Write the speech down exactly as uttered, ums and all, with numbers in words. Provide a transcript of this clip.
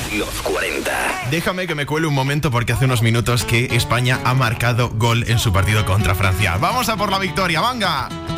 Los cuarenta. Déjame que me cuele un momento porque hace unos minutos que España ha marcado gol en su partido contra Francia. ¡Vamos a por la victoria, venga!